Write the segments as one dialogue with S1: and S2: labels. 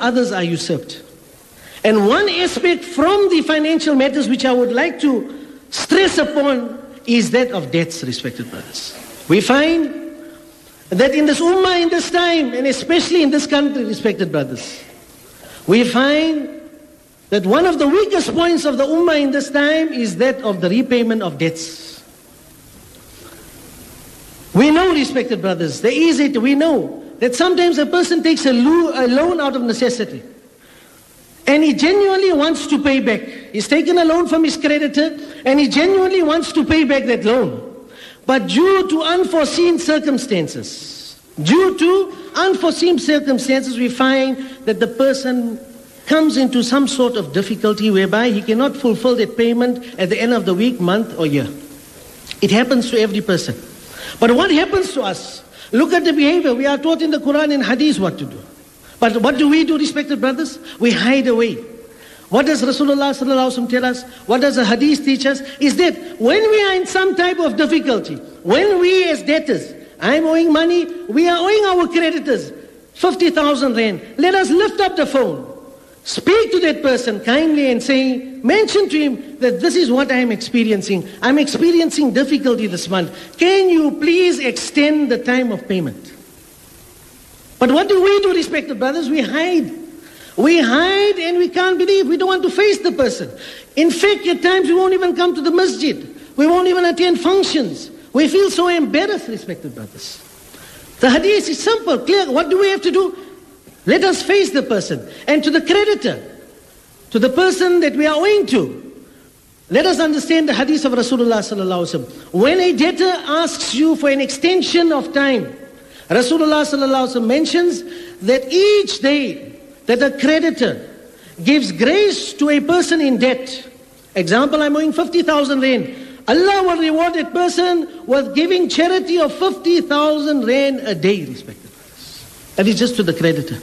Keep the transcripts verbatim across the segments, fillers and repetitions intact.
S1: others are usurped. And one aspect from the financial matters which I would like to stress upon is that of debts, respected brothers. We find that in this ummah, in this time, and especially in this country, respected brothers, we find that one of the weakest points of the ummah in this time is that of the repayment of debts. We know, respected brothers, there is it, we know that sometimes a person takes a, lo- a loan out of necessity and he genuinely wants to pay back. He's taken a loan from his creditor and he genuinely wants to pay back that loan. But due to unforeseen circumstances, due to unforeseen circumstances, we find that the person comes into some sort of difficulty whereby he cannot fulfill that payment at the end of the week, month or year. It happens to every person. But what happens to us? Look at the behavior. We are taught in the Quran and Hadith what to do. But what do we do, respected brothers? We hide away. What does Rasulullah sallallahu alaihi wasallam tell us? What does the Hadith teach us? Is that when we are in some type of difficulty, when we as debtors, I'm owing money, we are owing our creditors fifty thousand rand. Let us lift up the phone. Speak to that person kindly and say, mention to him that this is what I am experiencing. I'm experiencing difficulty this month. Can you please extend the time of payment? But what do we do, respected brothers? We hide. We hide and we can't believe. We don't want to face the person. In fact, at times we won't even come to the masjid. We won't even attend functions. We feel so embarrassed, respected brothers. The hadith is simple, clear. What do we have to do? Let us face the person. And to the creditor, to the person that we are owing to, let us understand the hadith of Rasulullah sallallahu alaihi wasallam. When a debtor asks you for an extension of time, Rasulullah sallallahu alaihi wasallam mentions that each day that a creditor gives grace to a person in debt. Example, I'm owing fifty thousand rand. Allah will reward that person with giving charity of fifty thousand rand a day, respected brothers. That is just to the creditor.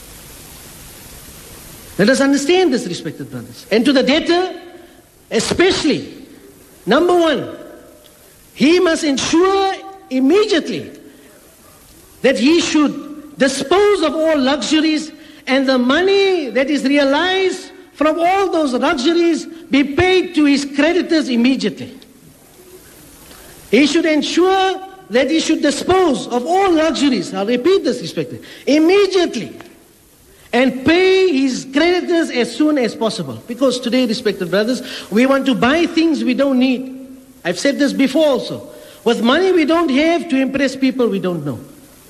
S1: Let us understand this, respected brothers. And to the debtor, especially, number one, he must ensure immediately that he should dispose of all luxuries and the money that is realized from all those luxuries be paid to his creditors immediately. He should ensure that he should dispose of all luxuries, I'll repeat this, respected, immediately, and pay his creditors as soon as possible. Because today, respected brothers, we want to buy things we don't need. I've said this before also. With money we don't have to impress people we don't know.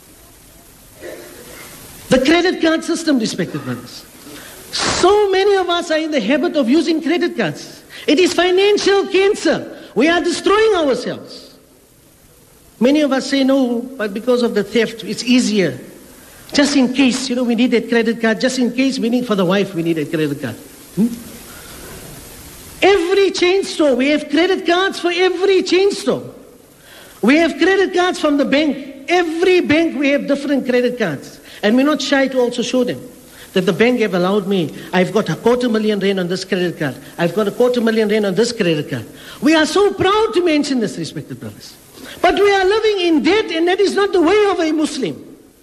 S1: The credit card system, respected brothers. So many of us are in the habit of using credit cards. It is financial cancer. We are destroying ourselves. Many of us say no, but because of the theft, it's easier. Just in case, you know, we need that credit card. Just in case we need for the wife, we need a credit card. Hmm? Every chain store, we have credit cards for every chain store. We have credit cards from the bank. Every bank we have different credit cards. And we're not shy to also show them that the bank have allowed me, I've got a quarter million rand on this credit card. I've got a quarter million rand on this credit card. We are so proud to mention this, respected brothers. But we are living in debt, and that is not the way of a Muslim.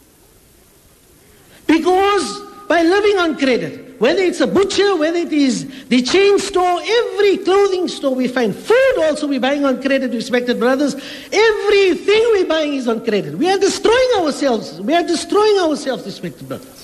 S1: Because by living on credit, whether it's a butcher, whether it is the chain store, every clothing store we find, food also we're buying on credit, respected brothers. Everything we're buying is on credit. We are destroying ourselves. We are destroying ourselves, respected brothers.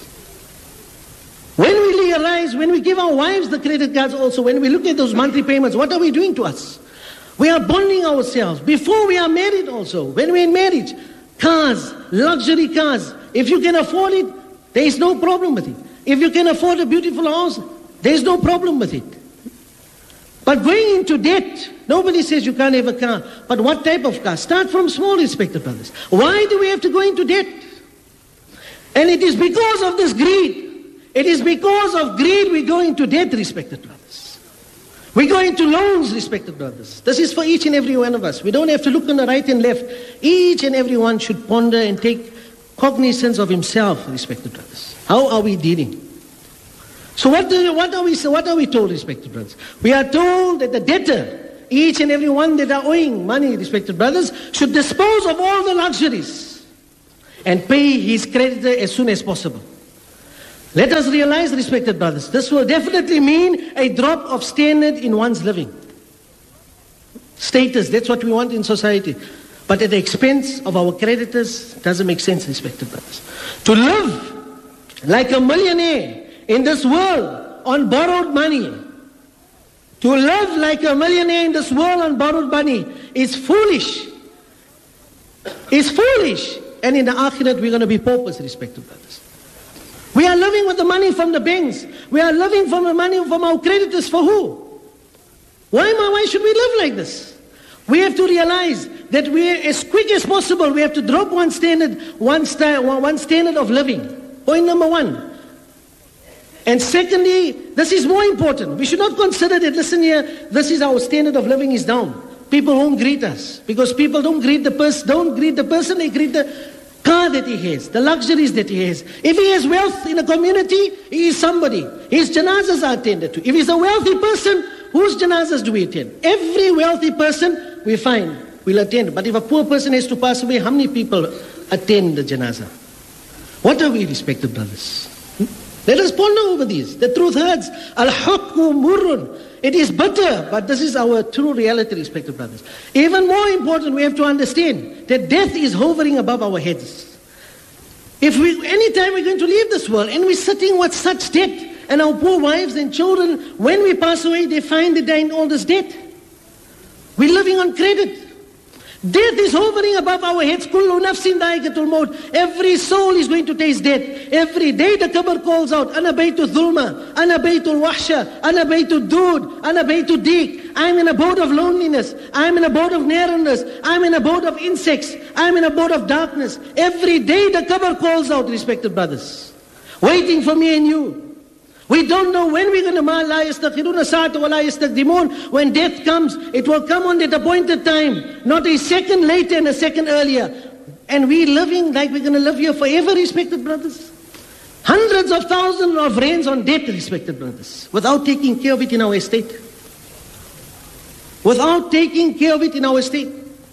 S1: When we realize, when we give our wives the credit cards also, when we look at those monthly payments, what are we doing to us? We are bonding ourselves. Before we are married also, when we're in marriage, cars, luxury cars, if you can afford it, there is no problem with it. If you can afford a beautiful house, there is no problem with it. But going into debt, nobody says you can't have a car. But what type of car? Start from small, respected brothers. Why do we have to go into debt? And it is because of this greed. It is because of greed we go into debt, respected brothers. We go into loans, respected brothers. This is for each and every one of us. We don't have to look on the right and left. Each and every one should ponder and take cognizance of himself, respected brothers. How are we dealing? So what, do, what, are we, what are we told, respected brothers? We are told that the debtor, each and every one that are owing money, respected brothers, should dispose of all the luxuries and pay his creditor as soon as possible. Let us realize, respected brothers, this will definitely mean a drop of standard in one's living. Status, that's what we want in society. But at the expense of our creditors, doesn't make sense, respected brothers. To live like a millionaire in this world on borrowed money, to live like a millionaire in this world on borrowed money is foolish. It's foolish. And in the akhirat, we're going to be paupers, respected brothers. We are living with the money from the banks. We are living from the money from our creditors. For who? Why, why should we live like this? We have to realize that we, as quick as possible, we have to drop one standard, one, sta one standard of living. Point number one. And secondly, this is more important. We should not consider that, listen here, this is our standard of living is down. People won't greet us because people don't greet the person, don't greet the person, they greet the car that he has, the luxuries that he has. If he has wealth in a community, he is somebody. His janazas are attended to. If he's a wealthy person, whose janazas do we attend? Every wealthy person we find will attend. But if a poor person has to pass away, how many people attend the janazah? What are we, respected brothers? Hmm? Let us ponder over these. The truth hurts. Al-haqqa murrun. It is bitter, but this is our true reality, respected brothers. Even more important, we have to understand that death is hovering above our heads. If we, anytime we're going to leave this world and we're sitting with such debt, and our poor wives and children, when we pass away, they find that they're in all this debt. We're living on credit. Death is hovering above our heads. Kullu nafsin dha'iqatul maut. Every soul is going to taste death. Every day the qabr calls out, Ana baytu dhulma, Ana baytul wahsha, Ana baytu dood, Ana baytu dik. I'm in a boat of loneliness. I'm in a boat of narrowness. I'm in a boat of insects. I'm in a boat of darkness. Every day the qabr calls out, respected brothers, waiting for me and you. We don't know when we're going to ma la yastakhiruna sa'ata wa la yastaqdimun. When death comes, it will come on that appointed time, not a second later and a second earlier. And we're living like we're going to live here forever, respected brothers. Hundreds of thousands of rands on debt, respected brothers, without taking care of it in our estate. Without taking care of it in our estate.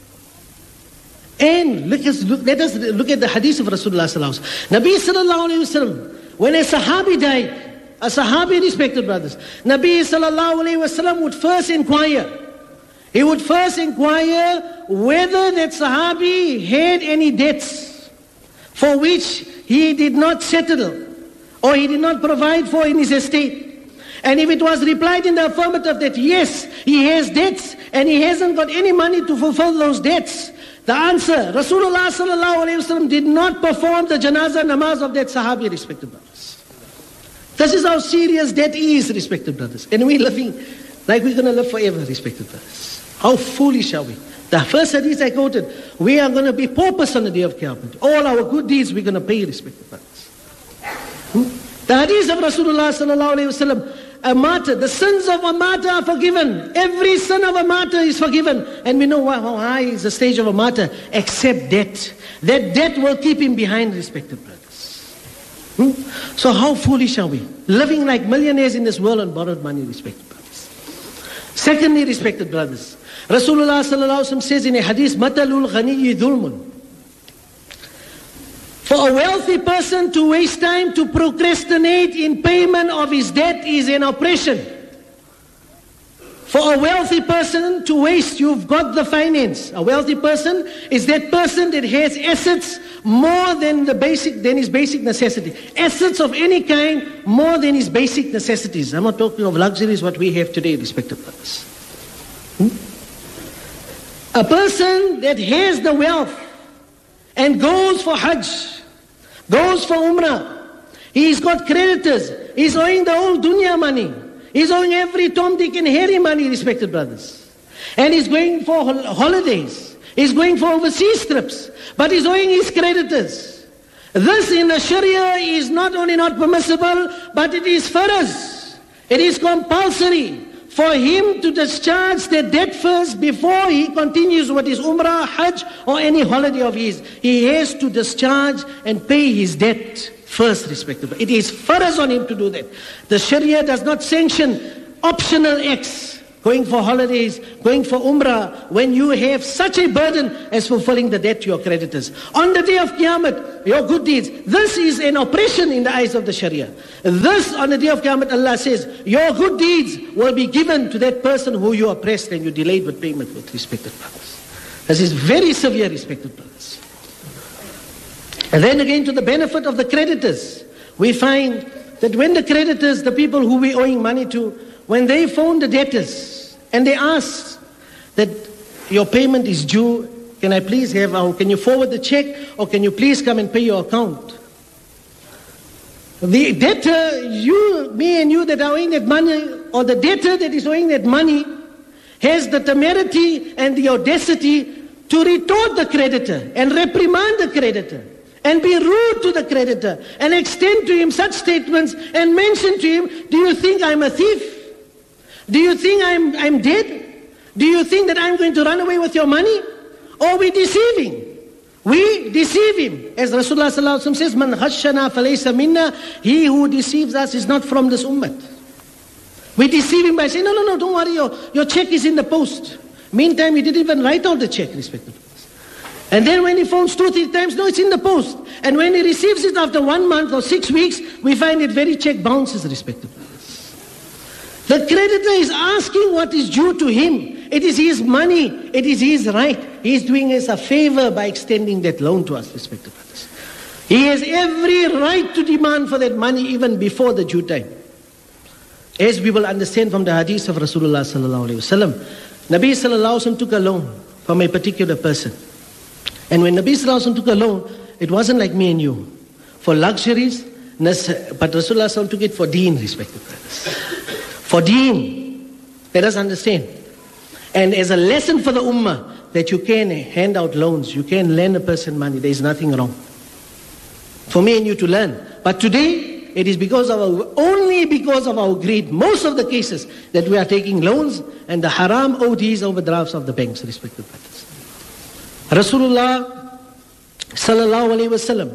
S1: And let us look, let us look at the hadith of Rasulullah sallallahu alaihi wasallam. Nabi sallallahu alaihi wasallam, when a sahabi died, a sahabi, respected brothers, Nabi sallallahu alayhi wasallam would first inquire. He would first inquire whether that sahabi had any debts for which he did not settle or he did not provide for in his estate. And if it was replied in the affirmative that yes, he has debts and he hasn't got any money to fulfill those debts, the answer, Rasulullah sallallahu alayhi wasallam did not perform the janazah namaz of that sahabi, respected brothers. This is how serious death is, respected brothers. And we're living like we're going to live forever, respected brothers. How foolish are we? The first hadith I quoted, we are going to be paupers on the day of Qiyamah. All our good deeds we're going to pay, respected brothers. Hmm? The hadith of Rasulullah sallallahu alayhi wasallam, a martyr, the sins of a martyr are forgiven. Every sin of a martyr is forgiven. And we know how high is the stage of a martyr, except death. That death will keep him behind, respected brothers. Hmm? So how foolish are we? Living like millionaires in this world on borrowed money, respected brothers. Secondly, respected brothers, Rasulullah sallallahu alaihi wasallam says in a hadith, Matalul ghaniyyi dhulmun. For a wealthy person to waste time to procrastinate in payment of his debt is an oppression. For a wealthy person to waste, you've got the finance. A wealthy person is that person that has assets more than the basic, than his basic necessity. Assets of any kind more than his basic necessities. I'm not talking of luxuries, what we have today, respected brothers. Hmm? A person that has the wealth and goes for Hajj, goes for Umrah, he's got creditors, he's owing the whole dunya money. He's owing every Tom, Dick and Harry money, respected brothers. And he's going for hol holidays. He's going for overseas trips. But he's owing his creditors. This in the Sharia is not only not permissible, but it is farz. It is compulsory for him to discharge the debt first before he continues with his Umrah, Hajj or any holiday of his. He has to discharge and pay his debt first, respectable. It is farz on him to do that. The Sharia does not sanction optional acts. going for holidays, going for umrah, when you have such a burden as fulfilling the debt to your creditors. On the day of Qiyamah, your good deeds, this is an oppression in the eyes of the Sharia. This, on the day of Qiyamah, Allah says, your good deeds will be given to that person who you oppressed and you delayed with payment with, respected brothers. This is very severe, respected brothers. And then again, to the benefit of the creditors, we find that when the creditors, the people who we're owing money to, when they phone the debtors and they ask that your payment is due, can I please have, or can you forward the check, or can you please come and pay your account? The debtor, you, me and you that are owing that money, or the debtor that is owing that money, has the temerity and the audacity to retort the creditor and reprimand the creditor and be rude to the creditor and extend to him such statements and mention to him, do you think I'm a thief? Do you think I'm, I'm dead? Do you think that I'm going to run away with your money? Or we deceiving? We deceive him. As Rasulullah sallallahu alaihi wasallam says, Man khashana falaysa minna, he who deceives us is not from this ummah. We deceive him by saying, no, no, no, don't worry, your, your check is in the post. Meantime, he didn't even write out the check, respected. And then when he phones two, three times, no, it's in the post. And when he receives it after one month or six weeks, we find it very check bounces, respected. The creditor is asking what is due to him. It is his money. It is his right. He is doing us a favor by extending that loan to us, respected brothers. He has every right to demand for that money even before the due time. As we will understand from the hadith of Rasulullah sallallahu alaihi wasallam, Nabi sallallahu alaihi wasallam took a loan from a particular person. And when Nabi sallallahu alaihi wasallam took a loan, it wasn't like me and you, for luxuries, but Rasulullah sallallahu alaihi wasallam took it for deen, respected brothers. For deen, let us understand. And as a lesson for the ummah, that you can hand out loans, you can lend a person money, there is nothing wrong. For me and you to learn. But today, it is because of our, only because of our greed, most of the cases, that we are taking loans and the haram O Ds, overdrafts of the banks, respected brothers. Rasulullah sallallahu alayhi wasallam,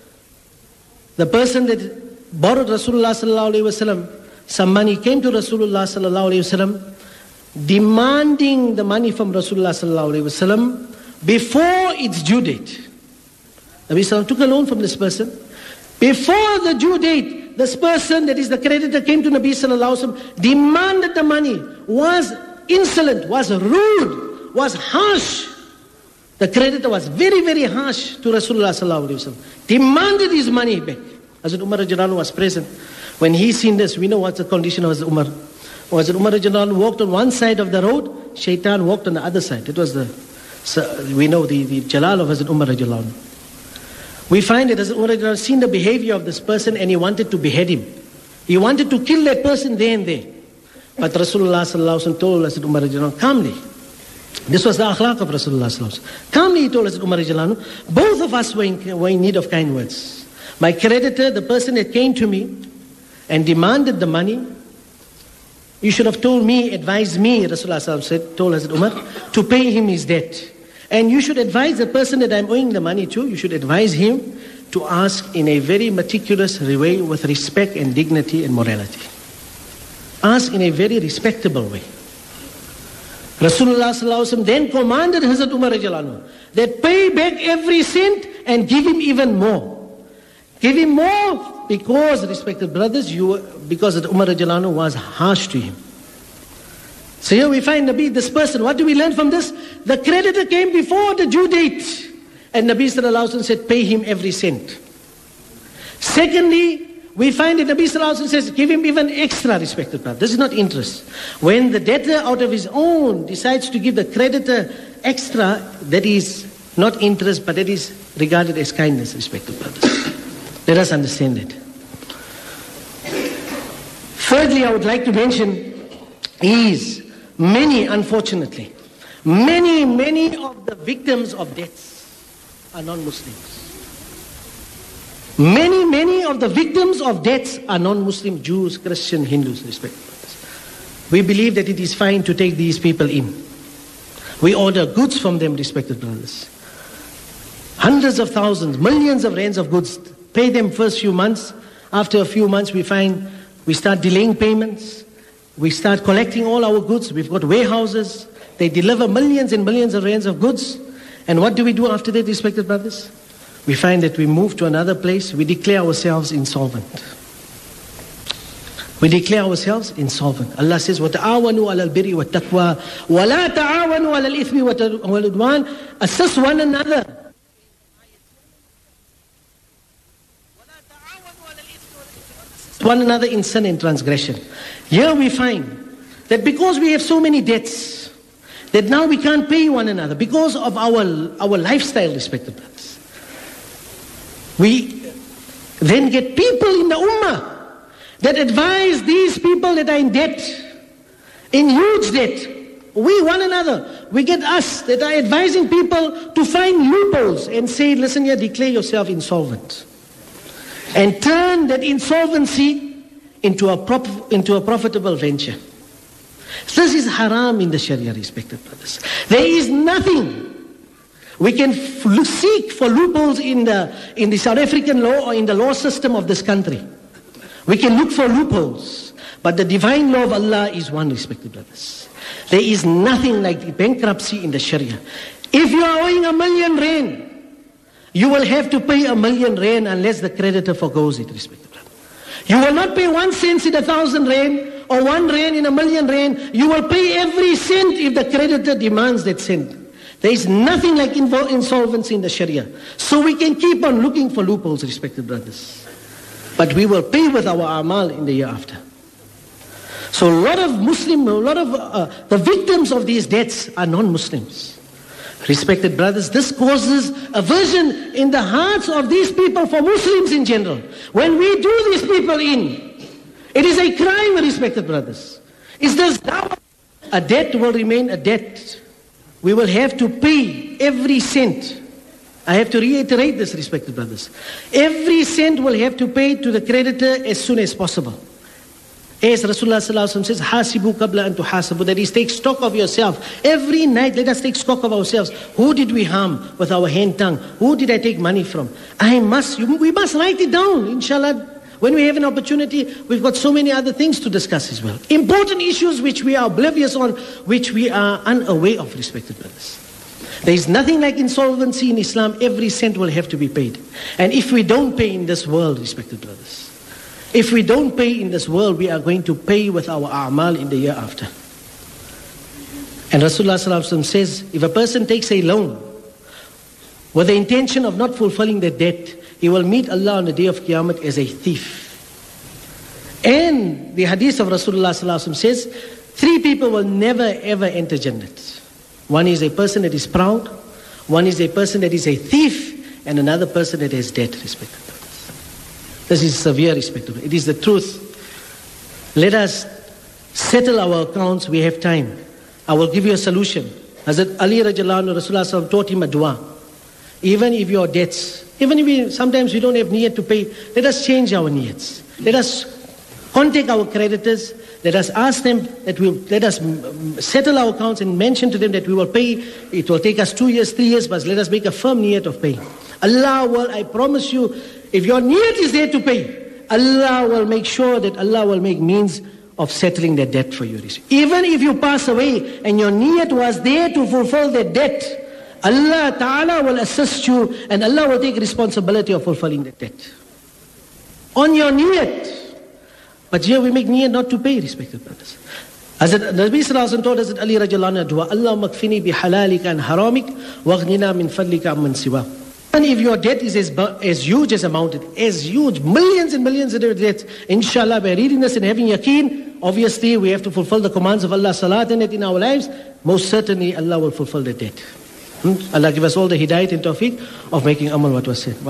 S1: the person that borrowed Rasulullah sallallahu alayhi wasallam some money, came to Rasulullah sallallahu alayhi wasallam demanding the money from Rasulullah sallallahu alayhi wasallam before its due date. Nabi sallallahu took a loan from this person. Before the due date, this person, that is the creditor, came to Nabi sallallahu alayhi wasallam, demanded the money, was insolent, was rude, was harsh. The creditor was very, very harsh to Rasulullah sallallahu alayhi wasallam, demanded his money back. Hazrat Umar radiallahu anhu was present. When he seen this, we know what's the condition of Hazrat Umar. Hazrat Umar radiallahu anhu walked on one side of the road, Shaitan walked on the other side. It was the, so we know the, the jalal of Hazrat Umar radiallahu anhu. We find that Hazrat Umar radiallahu anhu seen the behavior of this person and he wanted to behead him. He wanted to kill that person there and there. But Rasulullah sallallahu alaihi wasallam told Hazrat Umar radiallahu anhu, calmly. This was the akhlaq of Rasulullah sallallahu alaihi wasallam. Calmly he told Hazrat Umar radiallahu anhu, both of us were in, were in need of kind words. My creditor, the person that came to me and demanded the money, you should have told me, advised me, Rasulullah sallallahu alaihi wasallam said, told Hazrat Umar, to pay him his debt. And you should advise the person that I'm owing the money to, you should advise him to ask in a very meticulous way with respect and dignity and morality. Ask in a very respectable way. Rasulullah sallallahu alaihi wasallam then commanded Hazrat Umar radiallahu anhu that pay back every cent and give him even more. Give him more because, respected brothers, you because Hazrat Umar radiallahu anhu was harsh to him. So here we find Nabi, this person, what do we learn from this? The creditor came before the due date. And Nabi sallallahu alaihi wasallam said, pay him every cent. Secondly, we find that Nabi sallallahu alaihi wasallam says, give him even extra, respected brother. This is not interest. When the debtor out of his own decides to give the creditor extra, that is not interest, but that is regarded as kindness, respected brothers. Let us understand that. Thirdly, I would like to mention is many, unfortunately, many, many of the victims of debts are non-Muslims. Many, many of the victims of debts are non-Muslim, Jews, Christian, Hindus, respected brothers. We believe that it is fine to take these people in. We order goods from them, respected brothers. Hundreds of thousands, millions of rands of goods. Pay them first few months. After a few months, we find we start delaying payments. We start collecting all our goods. We've got warehouses. They deliver millions and millions of rands of goods. And what do we do after that, respected brothers? We find that we move to another place. We declare ourselves insolvent. We declare ourselves insolvent. Allah says, وَتَعَاوَنُوا عَلَى الْبِرِّ وَالتَّقْوَى وَلَا تَعَاوَنُوا عَلَى الْإِثْمِ وَالْعُدْوَانِ. Assist one another. One another in sin and transgression. Here we find that because we have so many debts, that now we can't pay one another because of our, our lifestyle, respected brothers. We then get people in the ummah that advise these people that are in debt, in huge debt. We, one another, we get us that are advising people to find loopholes and say, listen here, declare yourself insolvent. And turn that insolvency into a, prop, into a profitable venture. This is haram in the Sharia, respected brothers. There is nothing. We can f- seek for loopholes in the, in the South African law or in the law system of this country. We can look for loopholes. But the divine law of Allah is one, respected brothers. There is nothing like bankruptcy in the Sharia. If you are owing a million rand, you will have to pay a million rand unless the creditor forgoes it, respected brother. You will not pay one cent in a thousand rand or one rand in a million rand. You will pay every cent if the creditor demands that cent. There is nothing like invol- insolvency in the Sharia. So we can keep on looking for loopholes, respected brothers. But we will pay with our amal in the year after. So a lot of Muslim, a lot of uh, the victims of these debts are non-Muslims. Respected brothers, this causes aversion in the hearts of these people for Muslims in general. When we do these people in, it is a crime, respected brothers. Is this dawah? A debt will remain a debt. We will have to pay every cent. I have to reiterate this, respected brothers. Every cent will have to pay to the creditor as soon as possible. As Rasulullah sallallahu alaihi wasallam says, "Hasibu qabla an tuhasabu," that is, take stock of yourself. Every night, let us take stock of ourselves. Who did we harm with our hand tongue? Who did I take money from? I must, you, we must write it down, inshallah. When we have an opportunity, we've got so many other things to discuss as well. Important issues which we are oblivious on, which we are unaware of, respected brothers. There is nothing like insolvency in Islam. Every cent will have to be paid. And if we don't pay in this world, respected brothers, if we don't pay in this world, we are going to pay with our a'mal in the year after. And Rasulullah sallallahu alaihi wasallam says, if a person takes a loan with the intention of not fulfilling the debt, he will meet Allah on the day of Qiyamah as a thief. And the hadith of Rasulullah sallallahu alaihi wasallam says, three people will never ever enter Jannat. One is a person that is proud, one is a person that is a thief, and another person that has debt, respected. This is severe, respectable. It is the truth. Let us settle our accounts. We have time. I will give you a solution. Hazrat Ali radiallahu anhu, Rasulullah taught him a dua. Even if your debts, even if we, sometimes we don't have niyat to pay, let us change our niyats. Let us contact our creditors. Let us ask them that we let us settle our accounts and mention to them that we will pay. It will take us two years, three years, but let us make a firm niyat of paying. Allah will, I promise you, if your niyat is there to pay, Allah will make sure that Allah will make means of settling that debt for you. Even if you pass away and your niyat was there to fulfill that debt, Allah Ta'ala will assist you and Allah will take responsibility of fulfilling that debt. On your niyat. But here we make niyat not to pay, respected brothers. As the Nabi sallallahu alaihi wasallam taught us at Ali radiallahu anhu dua, Allahumma kfini bi halalika an haramik waghnina min fadlika amman siwa. And if your debt is as, as huge as amounted, as huge, millions and millions of debts, inshallah, by reading this and having yaqeen, obviously we have to fulfill the commands of Allah, salat and it in our lives, most certainly Allah will fulfill the debt. Hmm? Allah give us all the hidayat and tawfiq of making amal what was said.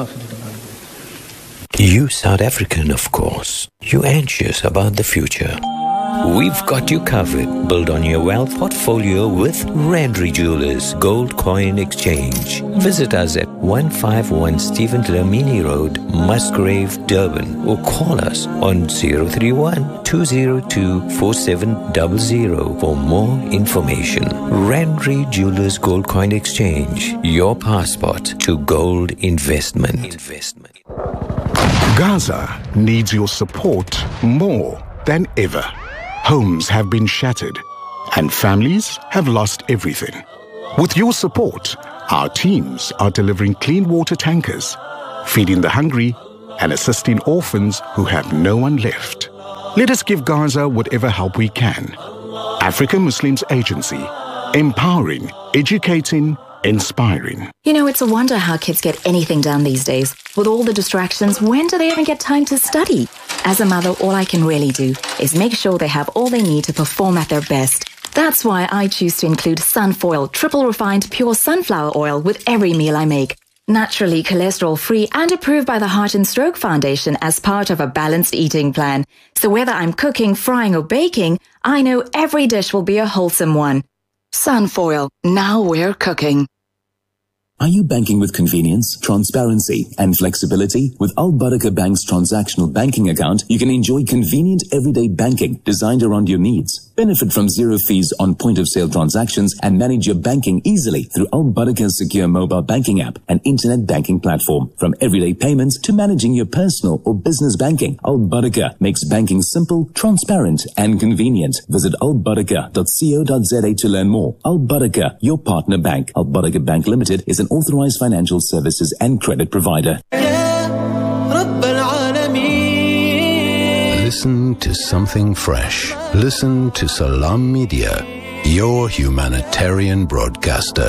S2: You South African, of course. You anxious about the future. We've got you covered. Build on your wealth portfolio with Randri Jewelers Gold Coin Exchange. Visit us at one fifty-one Stephen Dlamini Road, Musgrave, Durban, or call us on zero three one, two zero two, four seven zero zero for more information. Randri Jewelers Gold Coin Exchange, your passport to gold investment. Investment.
S3: Gaza needs your support more than ever. homes have been shattered, and families have lost everything. With your support, our teams are delivering clean water tankers, feeding the hungry, and assisting orphans who have no one left. Let us give Gaza whatever help we can. African Muslims Agency, empowering, educating, inspiring.
S4: You know, it's a wonder how kids get anything done these days. With all the distractions, when do they even get time to study? As a mother, all I can really do is make sure they have all they need to perform at their best. That's why I choose to include Sunfoil, triple refined pure sunflower oil with every meal I make. Naturally cholesterol-free and approved by the Heart and Stroke Foundation as part of a balanced eating plan. So whether I'm cooking, frying or baking, I know every dish will be a wholesome one. Sunfoil, now we're cooking.
S5: Are you banking with convenience, transparency, and flexibility? With Al Barakah Bank's transactional banking account, you can enjoy convenient everyday banking designed around your needs. Benefit from zero fees on point-of-sale transactions and manage your banking easily through Al Barakah's secure mobile banking app and internet banking platform. From everyday payments to managing your personal or business banking, Al Barakah makes banking simple, transparent, and convenient. Visit al barakah dot co dot za to learn more. Al Barakah, your partner bank. Al Barakah Bank Limited is an authorized financial services and credit provider.
S6: Listen to something fresh. Listen to Salam Media, your humanitarian broadcaster.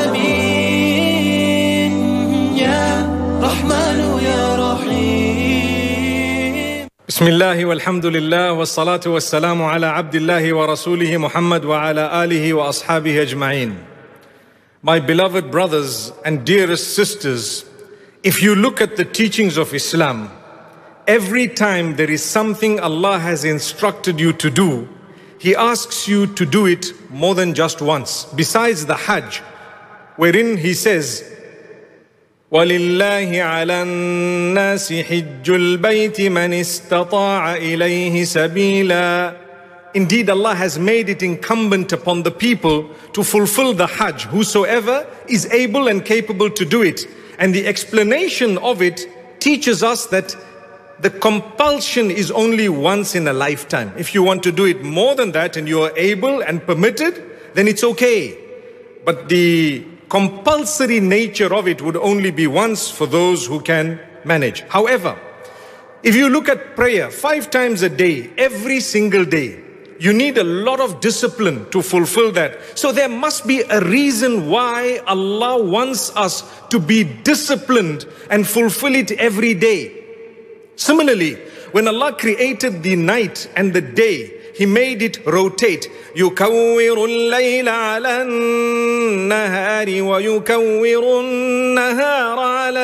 S7: Bismillah walhamdulillah wa salatu wa salamu ala abdillahi wa rasulihi Muhammad wa ala alihi wa ashabihi ajma'in. My beloved brothers and dearest sisters, if you look at the teachings of Islam, every time there is something Allah has instructed you to do, He asks you to do it more than just once. Besides the Hajj, wherein He says, وَلِلَّهِ عَلَى النَّاسِ حِجُّ الْبَيْتِ مَنِ اسْتَطَاعَ إِلَيْهِ سَبِيلًا. Indeed, Allah has made it incumbent upon the people to fulfill the Hajj, whosoever is able and capable to do it. And the explanation of it teaches us that the compulsion is only once in a lifetime. If you want to do it more than that and you are able and permitted, then it's okay. But the compulsory nature of it would only be once for those who can manage. However, if you look at prayer five times a day, every single day, you need a lot of discipline to fulfill that. So there must be a reason why Allah wants us to be disciplined and fulfill it every day. Similarly, when Allah created the night and the day, He made it rotate. يُكَوِّرُ اللَّيْلَ عَلَى النَّهَارِ وَيُكَوِّرُ النَّهَارَ عَلَى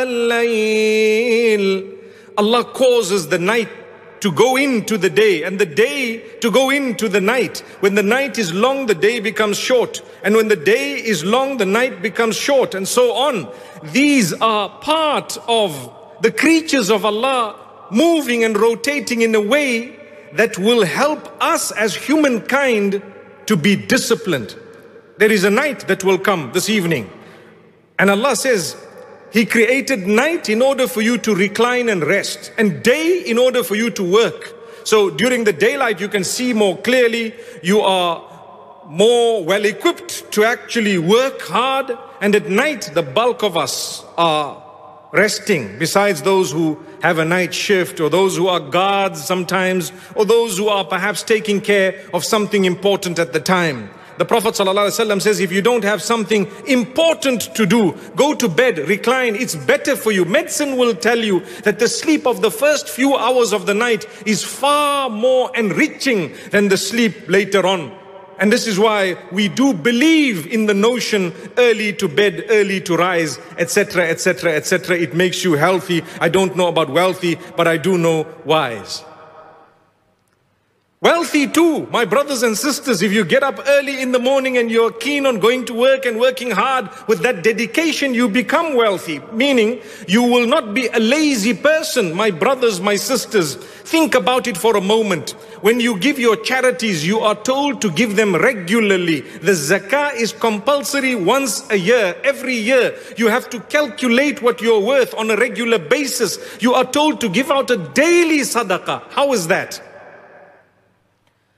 S7: اللَّيْلِ. Allah causes the night to go into the day and the day to go into the night. When the night is long, the day becomes short. And when the day is long, the night becomes short, and so on. These are part of the creatures of Allah moving and rotating in a way that will help us as humankind to be disciplined. There is a night that will come this evening. And Allah says, He created night in order for you to recline and rest, and day in order for you to work. So during the daylight you can see more clearly, you are more well equipped to actually work hard, and at night the bulk of us are resting, besides those who have a night shift, or those who are guards sometimes, or those who are perhaps taking care of something important at the time. The Prophet ﷺ says, if you don't have something important to do, go to bed, recline, it's better for you. Medicine will tell you that the sleep of the first few hours of the night is far more enriching than the sleep later on. And this is why we do believe in the notion early to bed, early to rise, et cetera, et cetera, et cetera. It makes you healthy. I don't know about wealthy, but I do know wise. Wealthy too, my brothers and sisters. If you get up early in the morning and you're keen on going to work and working hard with that dedication, you become wealthy. Meaning, you will not be a lazy person. My brothers, my sisters, think about it for a moment. When you give your charities, you are told to give them regularly. The zakah is compulsory once a year. Every year, you have to calculate what you're worth on a regular basis. You are told to give out a daily sadaqah. How is that?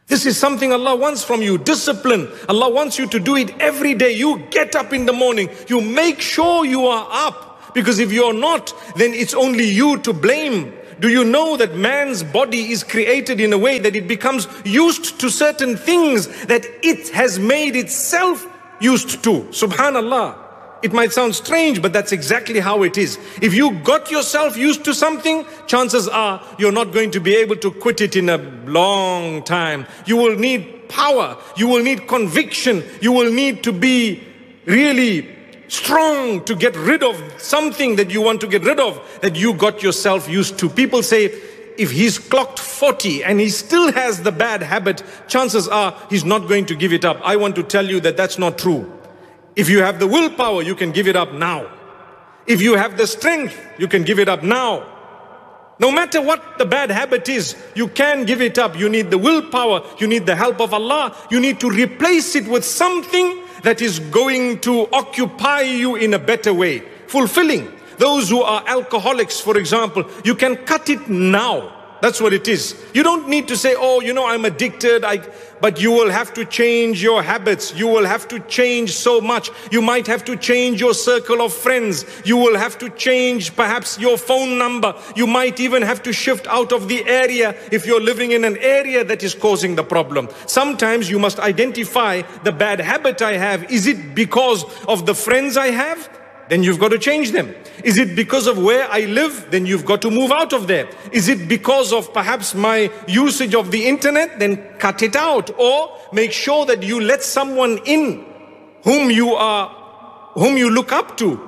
S7: This is something Allah wants from you, discipline. Allah wants you to do it every day. You get up in the morning, you make sure you are up. Because if you're not, then it's only you to blame. Do you know that man's body is created in a way that it becomes used to certain things that it has made itself used to? Subhanallah. It might sound strange, but that's exactly how it is. If you got yourself used to something, chances are you're not going to be able to quit it in a long time. You will need power. You will need conviction. You will need to be really strong to get rid of something that you want to get rid of, that you got yourself used to. People say, if he's clocked forty and he still has the bad habit, chances are he's not going to give it up. I want to tell you that that's not true. If you have the willpower, you can give it up now. If you have the strength, you can give it up now. No matter what the bad habit is, you can give it up. You need the willpower. You need the help of Allah. You need to replace it with something that is going to occupy you in a better way. Fulfilling. Those who are alcoholics, for example, you can cut it now. That's what it is. You don't need to say, oh, you know, I'm addicted. I, but you will have to change your habits. You will have to change so much. You might have to change your circle of friends. You will have to change perhaps your phone number. You might even have to shift out of the area if you're living in an area that is causing the problem. Sometimes you must identify the bad habit I have. Is it because of the friends I have? Then you've got to change them. Is it because of where I live? Then you've got to move out of there. Is it because of perhaps my usage of the internet? Then cut it out. Or make sure that you let someone in whom you are, whom you look up to.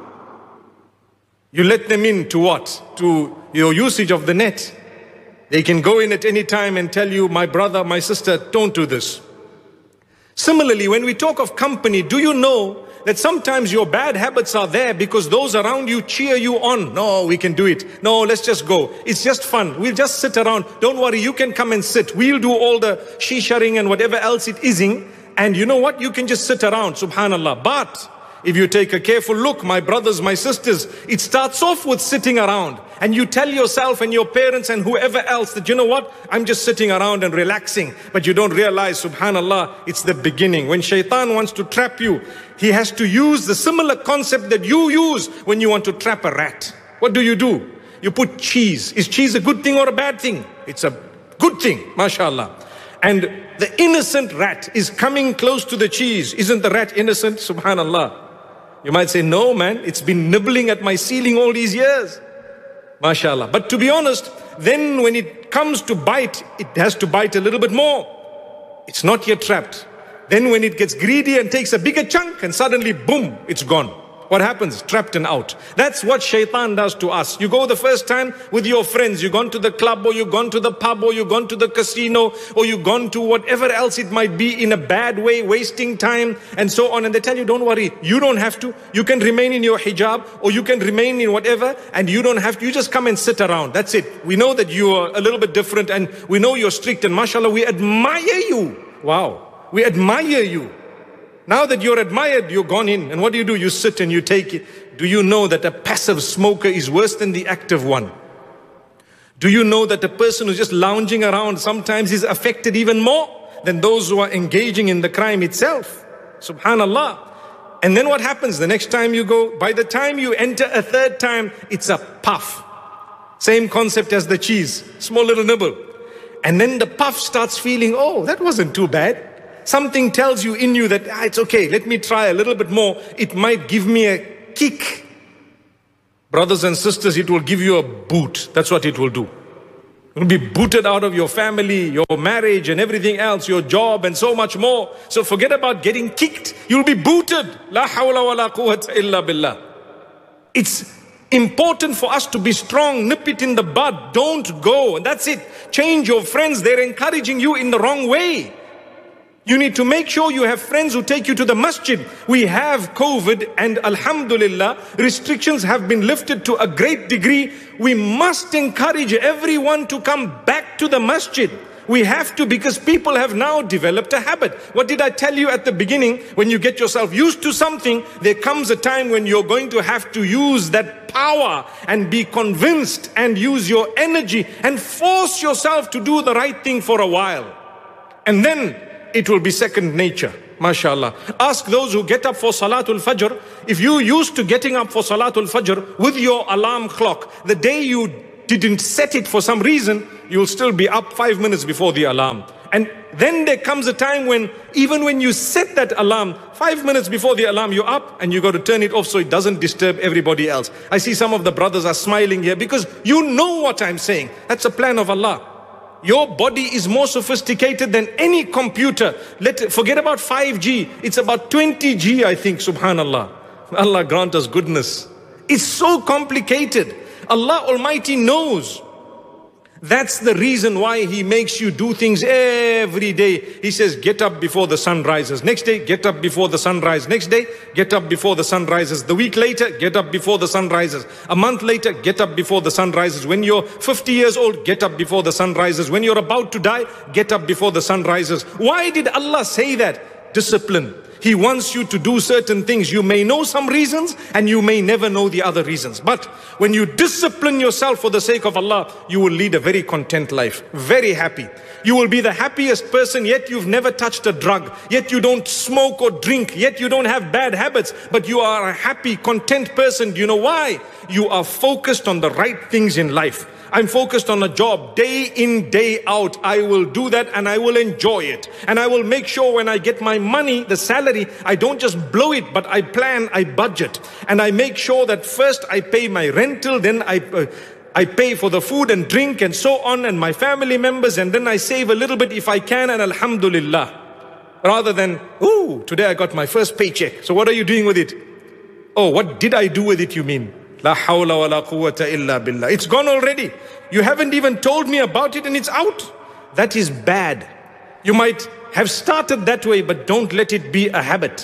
S7: You let them in to what? To your usage of the net. They can go in at any time and tell you, my brother, my sister, don't do this. Similarly, when we talk of company, do you know that sometimes your bad habits are there because those around you cheer you on? No, we can do it. No, let's just go. It's just fun. We'll just sit around. Don't worry, you can come and sit. We'll do all the shisharing and whatever else it ising. And you know what? You can just sit around, subhanallah. But if you take a careful look, my brothers, my sisters, it starts off with sitting around. And you tell yourself and your parents and whoever else that, you know what, I'm just sitting around and relaxing. But you don't realize, subhanallah, it's the beginning. When shaitan wants to trap you, he has to use the similar concept that you use when you want to trap a rat. What do you do? You put cheese. Is cheese a good thing or a bad thing? It's a good thing, mashallah. And the innocent rat is coming close to the cheese. Isn't the rat innocent? Subhanallah. You might say, no man, it's been nibbling at my ceiling all these years. MashaAllah. But to be honest, then when it comes to bite, it has to bite a little bit more. It's not yet trapped. Then when it gets greedy and takes a bigger chunk and suddenly, boom, it's gone. What happens? Trapped and out. That's what shaitan does to us. You go the first time with your friends, you've gone to the club or you've gone to the pub or you've gone to the casino or you've gone to whatever else it might be in a bad way, wasting time and so on. And they tell you, don't worry, you don't have to. You can remain in your hijab or you can remain in whatever and you don't have to. You just come and sit around. That's it. We know that you are a little bit different and we know you're strict and mashallah, we admire you. Wow. We admire you. Now that you're admired, you're gone in. And what do you do? You sit and you take it. Do you know that a passive smoker is worse than the active one? Do you know that a person who's just lounging around sometimes is affected even more than those who are engaging in the crime itself? Subhanallah. And then what happens? The next time you go, by the time you enter a third time, it's a puff. Same concept as the cheese. Small little nibble. And then the puff starts feeling, oh, that wasn't too bad. Something tells you in you that, ah, it's okay, let me try a little bit more. It might give me a kick. Brothers and sisters, it will give you a boot. That's what it will do. You'll be booted out of your family, your marriage and everything else, your job and so much more. So forget about getting kicked. You'll be booted. La hawla wa la quwwata illa billah. It's important for us to be strong. Nip it in the bud. Don't go. And that's it. Change your friends. They're encouraging you in the wrong way. You need to make sure you have friends who take you to the masjid. We have COVID and alhamdulillah, restrictions have been lifted to a great degree. We must encourage everyone to come back to the masjid. We have to, because people have now developed a habit. What did I tell you at the beginning? When you get yourself used to something, there comes a time when you're going to have to use that power and be convinced and use your energy and force yourself to do the right thing for a while. And then it will be second nature. MashaAllah. Ask those who get up for Salatul Fajr, if you used to getting up for Salatul Fajr with your alarm clock, the day you didn't set it for some reason, you'll still be up five minutes before the alarm. And then there comes a time when, even when you set that alarm, five minutes before the alarm, you're up and you got to turn it off so it doesn't disturb everybody else. I see some of the brothers are smiling here because you know what I'm saying. That's a plan of Allah. Your body is more sophisticated than any computer. Let forget about five G. It's about twenty G, I think, subhanallah. Allah grant us goodness. It's so complicated. Allah Almighty knows. That's the reason why He makes you do things every day. He says, get up before the sun rises. Next day, get up before the sun rises. Next day, get up before the sun rises. The week later, get up before the sun rises. A month later, get up before the sun rises. When you're fifty years old, get up before the sun rises. When you're about to die, get up before the sun rises. Why did Allah say that? Discipline. He wants you to do certain things. You may know some reasons and you may never know the other reasons. But when you discipline yourself for the sake of Allah, you will lead a very content life, very happy. You will be the happiest person, yet you've never touched a drug, yet you don't smoke or drink, yet you don't have bad habits, but you are a happy, content person. Do you know why? You are focused on the right things in life. I'm focused on a job day in, day out. I will do that and I will enjoy it. And I will make sure when I get my money, the salary, I don't just blow it, but I plan, I budget. And I make sure that first I pay my rental, then I, uh, I pay for the food and drink and so on, and my family members, and then I save a little bit if I can, and alhamdulillah. Rather than, ooh, today I got my first paycheck. So what are you doing with it? Oh, what did I do with it, you mean? La hawla wa la quwwata illa billah. It's gone already. You haven't even told me about it and it's out. That is bad. You might have started that way, but don't let it be a habit.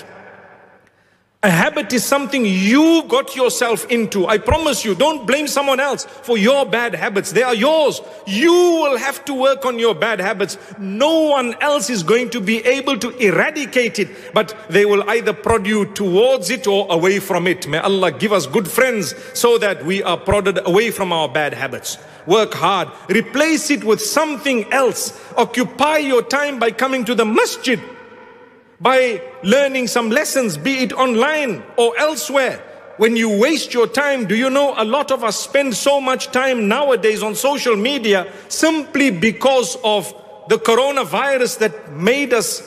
S7: A habit is something you got yourself into. I promise you, don't blame someone else for your bad habits. They are yours. You will have to work on your bad habits. No one else is going to be able to eradicate it, but they will either prod you towards it or away from it. May Allah give us good friends so that we are prodded away from our bad habits. Work hard. Replace it with something else. Occupy your time by coming to the masjid, by learning some lessons, be it online or elsewhere. When you waste your time, do you know a lot of us spend so much time nowadays on social media simply because of the coronavirus that made us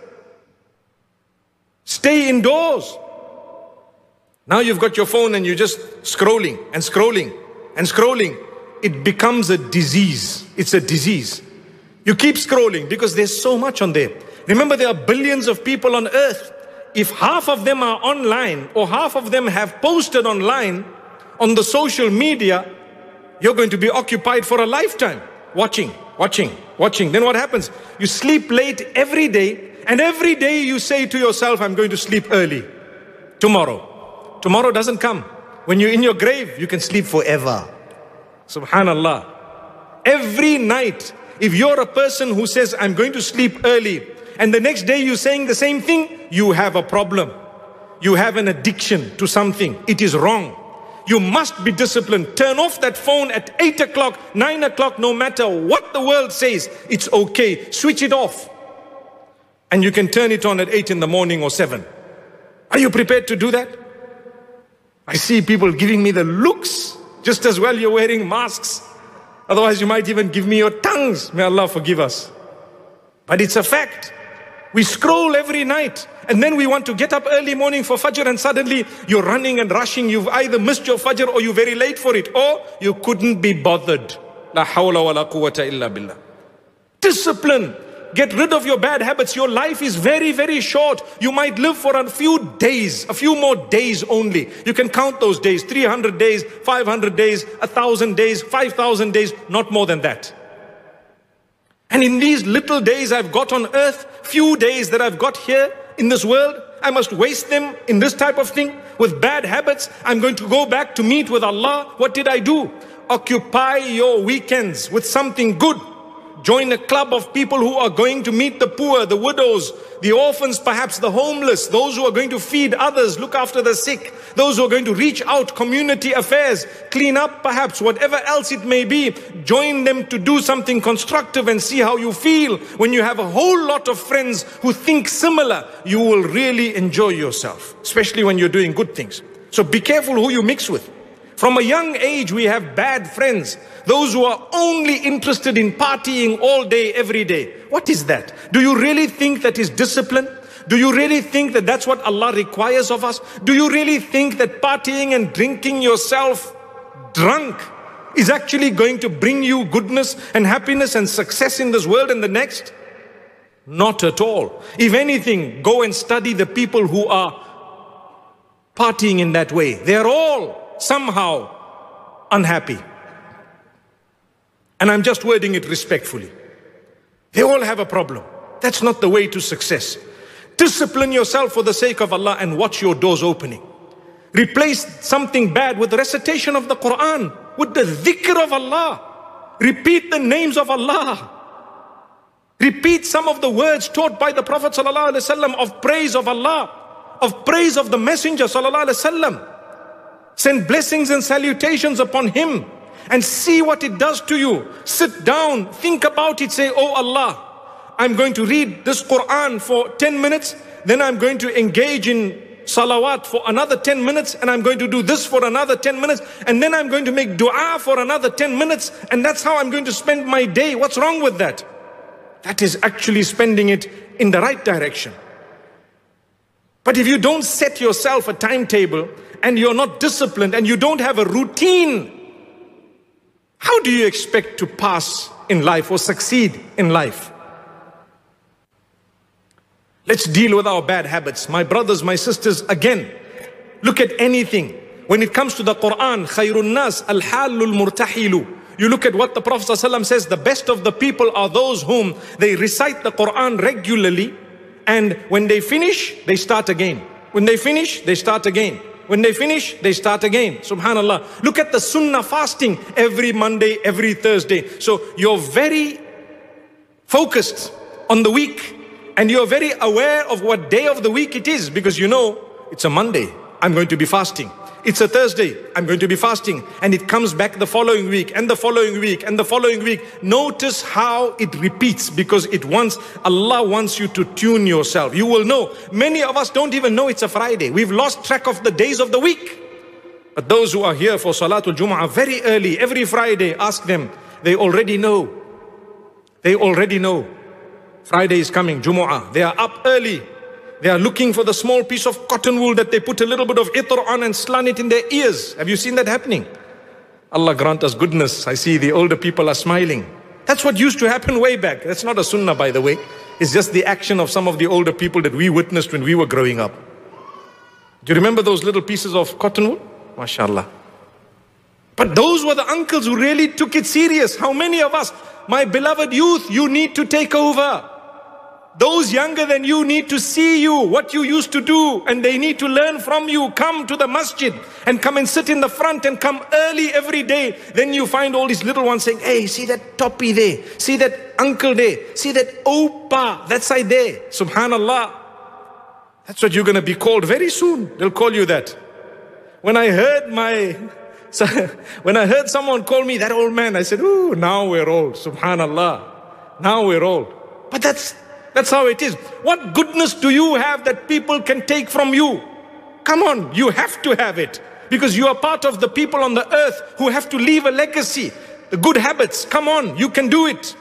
S7: stay indoors. Now you've got your phone and you're just scrolling and scrolling and scrolling. It becomes a disease. It's a disease. You keep scrolling because there's so much on there. Remember, there are billions of people on earth. If half of them are online or half of them have posted online on the social media, you're going to be occupied for a lifetime. Watching, watching, watching. Then what happens? You sleep late every day, and every day you say to yourself, I'm going to sleep early. Tomorrow. Tomorrow doesn't come. When you're in your grave, you can sleep forever. Subhanallah. Every night, if you're a person who says, I'm going to sleep early, and the next day you're saying the same thing, you have a problem. You have an addiction to something. It is wrong. You must be disciplined. Turn off that phone at eight o'clock, nine o'clock, no matter what the world says. It's okay. Switch it off. And you can turn it on at eight in the morning or seven. Are you prepared to do that? I see people giving me the looks. Just as well you're wearing masks. Otherwise you might even give me your tongues. May Allah forgive us. But it's a fact. We scroll every night, and then we want to get up early morning for Fajr, and suddenly you're running and rushing. You've either missed your Fajr or you're very late for it, or you couldn't be bothered. La hawla wa la quwwata illa billah. Discipline. Get rid of your bad habits. Your life is very, very short. You might live for a few days, a few more days only. You can count those days, three hundred days, five hundred days, one thousand days, five thousand days, not more than that. And in these little days I've got on earth, few days that I've got here in this world, I must waste them in this type of thing with bad habits. I'm going to go back to meet with Allah. What did I do? Occupy your weekends with something good. Join a club of people who are going to meet the poor, the widows, the orphans, perhaps the homeless, those who are going to feed others, look after the sick, those who are going to reach out, community affairs, clean up perhaps, whatever else it may be. Join them to do something constructive and see how you feel. When you have a whole lot of friends who think similar, you will really enjoy yourself, especially when you're doing good things. So be careful who you mix with. From a young age, we have bad friends. Those who are only interested in partying all day, every day. What is that? Do you really think that is discipline? Do you really think that that's what Allah requires of us? Do you really think that partying and drinking yourself drunk is actually going to bring you goodness and happiness and success in this world and the next? Not at all. If anything, go and study the people who are partying in that way. They're all somehow unhappy. And I'm just wording it respectfully. They all have a problem. That's not the way to success. Discipline yourself for the sake of Allah and watch your doors opening. Replace something bad with the recitation of the Quran, with the dhikr of Allah. Repeat the names of Allah. Repeat some of the words taught by the Prophet ﷺ of praise of Allah, of praise of the Messenger ﷺ. Send blessings and salutations upon him and see what it does to you. Sit down, think about it, say, oh Allah, I'm going to read this Quran for ten minutes, then I'm going to engage in salawat for another ten minutes, and I'm going to do this for another ten minutes, and then I'm going to make dua for another ten minutes, and that's how I'm going to spend my day. What's wrong with that? That is actually spending it in the right direction. But if you don't set yourself a timetable, and you're not disciplined, and you don't have a routine, how do you expect to pass in life or succeed in life? Let's deal with our bad habits. My brothers, my sisters, again, look at anything. When it comes to the Quran, khayrun nas al-halul murtahilu. You look at what the Prophet ﷺ says, the best of the people are those whom they recite the Quran regularly, and when they finish, they start again. When they finish, they start again. When they finish, they start again. Subhanallah. Look at the sunnah fasting every Monday, every Thursday. So you're very focused on the week, and you're very aware of what day of the week it is, because you know it's a Monday, I'm going to be fasting. It's a Thursday, I'm going to be fasting. And it comes back the following week, and the following week, and the following week. Notice how it repeats, because it wants, Allah wants you to tune yourself. You will know. Many of us don't even know it's a Friday. We've lost track of the days of the week. But those who are here for Salatul Jumu'ah very early, every Friday, ask them. They already know. They already know. Friday is coming, Jumu'ah. They are up early. They are looking for the small piece of cotton wool that they put a little bit of itr on and slant it in their ears. Have you seen that happening? Allah grant us goodness. I see the older people are smiling. That's what used to happen way back. That's not a sunnah, by the way. It's just the action of some of the older people that we witnessed when we were growing up. Do you remember those little pieces of cotton wool? MashaAllah. But those were the uncles who really took it serious. How many of us, my beloved youth, you need to take over. Those younger than you need to see you, what you used to do, and they need to learn from you. Come to the masjid and come and sit in the front and come early every day. Then you find all these little ones saying, hey, see that toppy there, see that uncle there, see that oppa, that side there. Subhanallah. That's what you're going to be called very soon. They'll call you that. When I heard my, when I heard someone call me that old man, I said, ooh, now we're old. Subhanallah. Now we're old. But that's That's how it is. What goodness do you have that people can take from you? Come on, you have to have it. Because you are part of the people on the earth who have to leave a legacy. The good habits, come on, you can do it.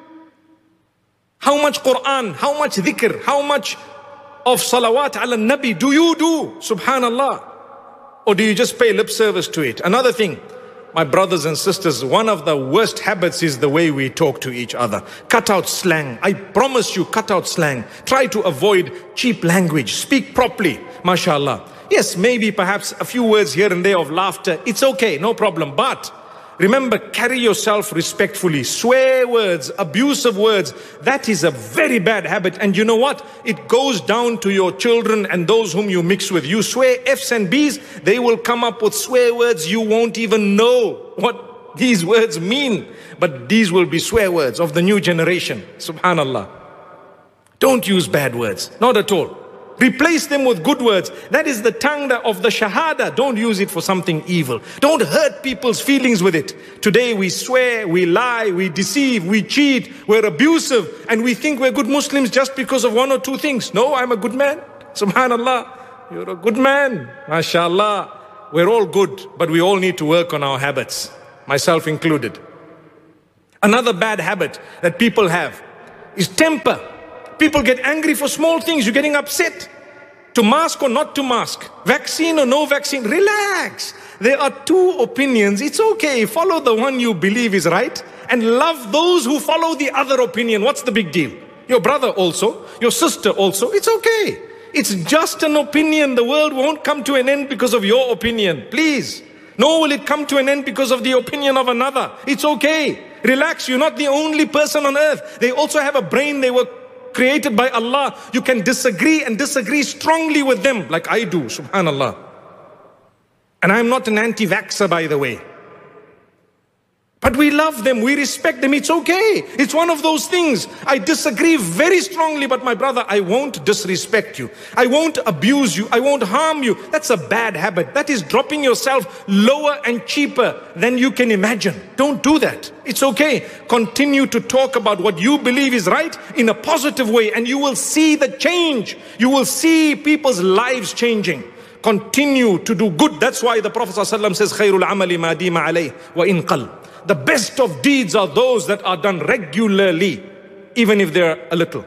S7: How much Quran, how much dhikr, how much of salawat ala nabi do you do? Subhanallah. Or do you just pay lip service to it? Another thing. My brothers and sisters, one of the worst habits is the way we talk to each other. Cut out slang. I promise you, cut out slang. Try to avoid cheap language. Speak properly, mashallah. Yes, maybe perhaps a few words here and there of laughter. It's okay, no problem. But remember, carry yourself respectfully. Swear words, abusive words, that is a very bad habit. And you know what? It goes down to your children and those whom you mix with. You swear F's and B's, they will come up with swear words you won't even know what these words mean, but these will be swear words of the new generation. Subhanallah. Don't use bad words, not at all. Replace them with good words. That is the tongue of the shahada. Don't use it for something evil. Don't hurt people's feelings with it. Today we swear, we lie, we deceive, we cheat, we're abusive, and we think we're good Muslims just because of one or two things. No, I'm a good man. Subhanallah. You're a good man. MashaAllah. We're all good, but we all need to work on our habits, myself included. Another bad habit that people have is temper. People get angry for small things. You're getting upset. To mask or not to mask. Vaccine or no vaccine. Relax. There are two opinions. It's okay. Follow the one you believe is right and love those who follow the other opinion. What's the big deal? Your brother also, your sister also. It's okay. It's just an opinion. The world won't come to an end because of your opinion. Please. Nor will it come to an end because of the opinion of another. It's okay. Relax. You're not the only person on earth. They also have a brain. They were created by Allah. You can disagree and disagree strongly with them like I do, subhanallah. And I'm not an anti-vaxxer, by the way. But we love them, we respect them, it's okay. It's one of those things. I disagree very strongly, but my brother, I won't disrespect you. I won't abuse you. I won't harm you. That's a bad habit. That is dropping yourself lower and cheaper than you can imagine. Don't do that. It's okay. Continue to talk about what you believe is right in a positive way, and you will see the change. You will see people's lives changing. Continue to do good. That's why the Prophet ﷺ says, خَيْرُ الْعَمَلِ مَا دِيمَ عَلَيْهِ وَإِنْ قَلْ. The best of deeds are those that are done regularly, even if they're a little.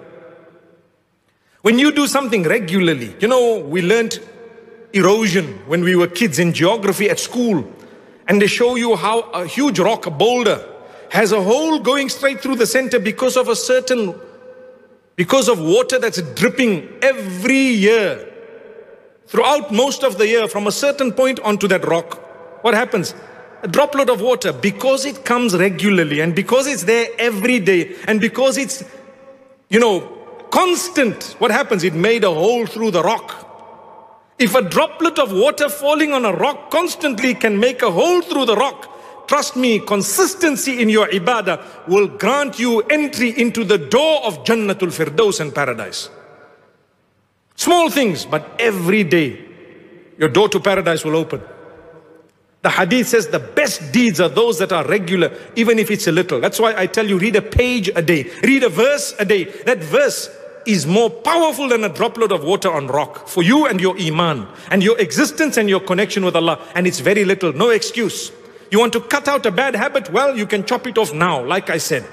S7: When you do something regularly, you know, we learned erosion when we were kids in geography at school, and they show you how a huge rock, a boulder, has a hole going straight through the center because of a certain, because of water that's dripping every year, throughout most of the year, from a certain point onto that rock. What happens? A droplet of water, because it comes regularly and because it's there every day and because it's, you know, constant, what happens? It made a hole through the rock. If a droplet of water falling on a rock constantly can make a hole through the rock, trust me, consistency in your ibadah will grant you entry into the door of Jannatul Firdaus and paradise. Small things, but every day your door to paradise will open. The hadith says the best deeds are those that are regular, even if it's a little. That's why I tell you, read a page a day, read a verse a day. That verse is more powerful than a droplet of water on rock for you and your iman and your existence and your connection with Allah. And it's very little, no excuse. You want to cut out a bad habit? Well, you can chop it off now, like I said.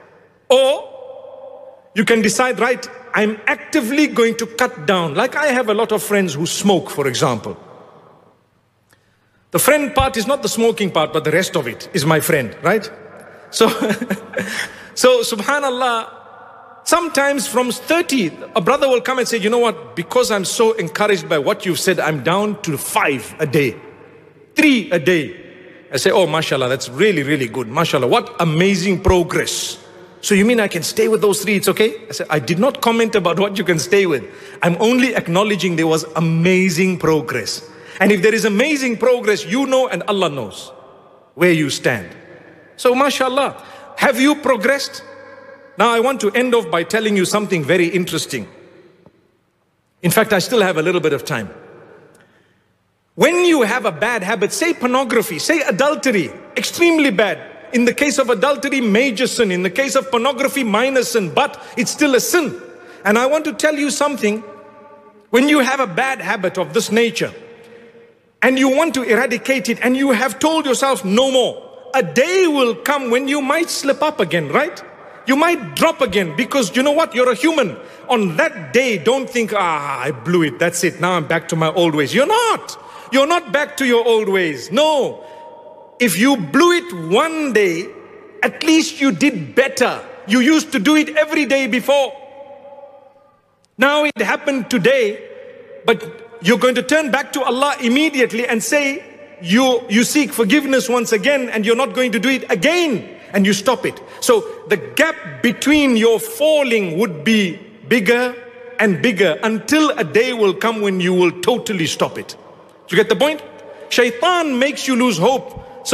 S7: Or you can decide, right, I'm actively going to cut down. Like I have a lot of friends who smoke, for example. The friend part is not the smoking part, but the rest of it is my friend, right? So, so subhanallah, sometimes from thirty, a brother will come and say, you know what, because I'm so encouraged by what you've said, I'm down to five a day, three a day. I say, oh, mashallah, that's really, really good. Mashallah, what amazing progress. So you mean I can stay with those three, it's okay? I said, I did not comment about what you can stay with. I'm only acknowledging there was amazing progress. And if there is amazing progress, you know and Allah knows where you stand. So mashallah, have you progressed? Now I want to end off by telling you something very interesting. In fact, I still have a little bit of time. When you have a bad habit, say pornography, say adultery, extremely bad. In the case of adultery, major sin. In the case of pornography, minor sin, but it's still a sin. And I want to tell you something. When you have a bad habit of this nature, and you want to eradicate it, and you have told yourself no more, a day will come when you might slip up again, right? You might drop again, because you know what? You're a human. On that day, don't think, ah, I blew it, that's it, now I'm back to my old ways. You're not. You're not back to your old ways. No. If you blew it one day, at least you did better. You used to do it every day before. Now it happened today, but you're going to turn back to Allah immediately and say, you, you seek forgiveness once again, and you're not going to do it again, and you stop it. So the gap between your falling would be bigger and bigger until a day will come when you will totally stop it. Do you get the point? Shaitan makes you lose hope. So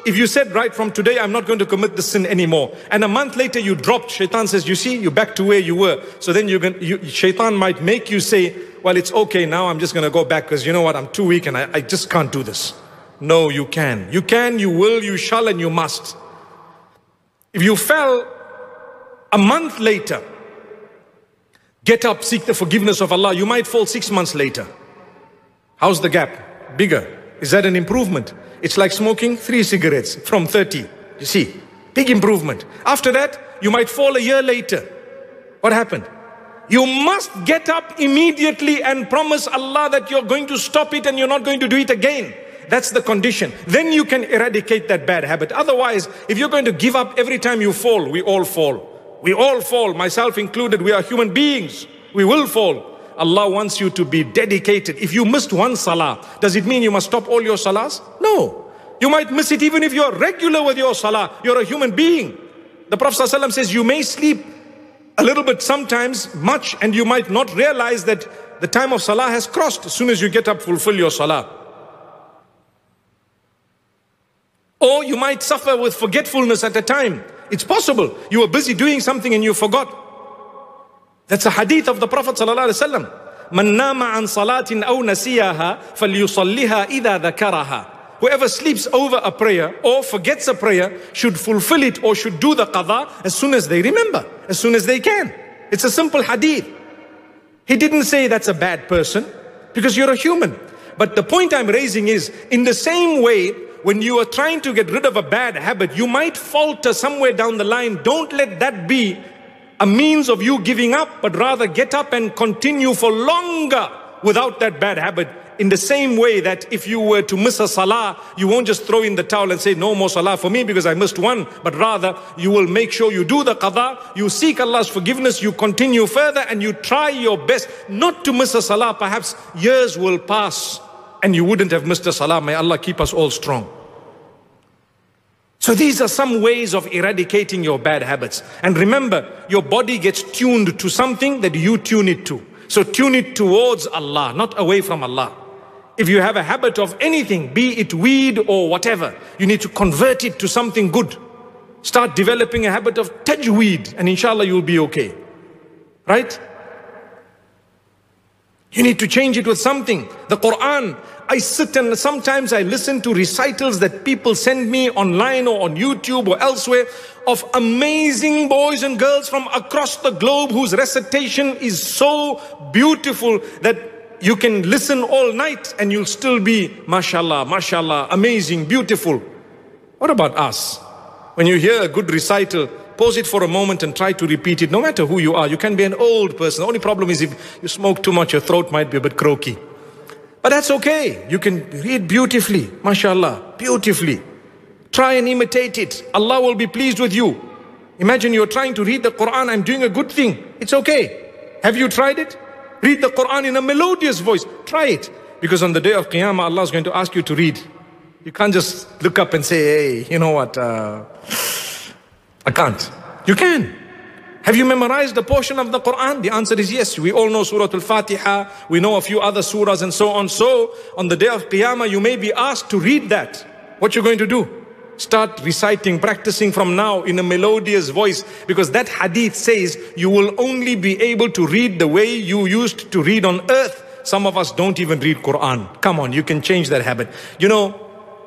S7: if you said, right, from today, I'm not going to commit this sin anymore. And a month later you dropped, shaitan says, you see, you're back to where you were. So then you're going, you, shaitan might make you say, well, it's okay, now I'm just going to go back because you know what, I'm too weak and I, I just can't do this. No, you can. You can, you will, you shall, and you must. If you fell a month later, get up, seek the forgiveness of Allah. You might fall six months later. How's the gap? Bigger. Is that an improvement? It's like smoking three cigarettes from thirty. You see, big improvement. After that, you might fall a year later. What happened? You must get up immediately and promise Allah that you're going to stop it and you're not going to do it again. That's the condition. Then you can eradicate that bad habit. Otherwise, if you're going to give up every time you fall, we all fall. We all fall, myself included. We are human beings. We will fall. Allah wants you to be dedicated. If you missed one salah, does it mean you must stop all your salahs? No. You might miss it even if you're regular with your salah. You're a human being. The Prophet ﷺ says you may sleep a little bit sometimes, much, and you might not realize that the time of salah has crossed. As soon as you get up, fulfill your salah. Or you might suffer with forgetfulness at a time. It's possible. You were busy doing something and you forgot. That's a hadith of the Prophet ﷺ. Man nama an salatin aw nasiyaha falyusalliha idha dhakaraha. Whoever sleeps over a prayer or forgets a prayer should fulfill it or should do the qadha as soon as they remember, as soon as they can. It's a simple hadith. He didn't say that's a bad person because you're a human. But the point I'm raising is, in the same way, when you are trying to get rid of a bad habit, you might falter somewhere down the line. Don't let that be a means of you giving up, but rather get up and continue for longer without that bad habit. In the same way that if you were to miss a salah, you won't just throw in the towel and say, no more salah for me because I missed one, but rather you will make sure you do the qadha, you seek Allah's forgiveness, you continue further and you try your best not to miss a salah. Perhaps years will pass and you wouldn't have missed a salah. May Allah keep us all strong. So these are some ways of eradicating your bad habits. And remember, your body gets tuned to something that you tune it to. So tune it towards Allah, not away from Allah. If you have a habit of anything, be it weed or whatever, you need to convert it to something good. Start developing a habit of tajweed and inshallah you'll be okay. Right? You need to change it with something. The Quran, I sit and sometimes I listen to recitals that people send me online or on YouTube or elsewhere of amazing boys and girls from across the globe whose recitation is so beautiful that you can listen all night and you'll still be, mashallah, mashallah, amazing, beautiful. What about us? When you hear a good recital, pause it for a moment and try to repeat it. No matter who you are, you can be an old person. The only problem is if you smoke too much, your throat might be a bit croaky. But that's okay. You can read beautifully, mashallah, beautifully. Try and imitate it. Allah will be pleased with you. Imagine you're trying to read the Quran, I'm doing a good thing. It's okay. Have you tried it? Read the Quran in a melodious voice. Try it. Because on the day of Qiyamah, Allah is going to ask you to read. You can't just look up and say, hey, you know what, uh, I can't. You can. Have you memorized a portion of the Quran? The answer is yes. We all know Surah Al-Fatiha. We know a few other surahs and so on. So, on the day of Qiyamah, you may be asked to read that. What you're going to do? Start reciting, practicing from now in a melodious voice. Because that hadith says you will only be able to read the way you used to read on earth. Some of us don't even read Quran. Come on, you can change that habit. You know,